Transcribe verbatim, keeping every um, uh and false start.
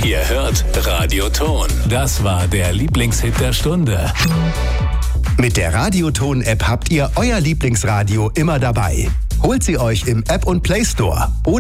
Ihr hört Radioton. Das war der Lieblingshit der Stunde. Mit der Radioton-App habt ihr euer Lieblingsradio immer dabei. Holt sie euch im App und Play Store oder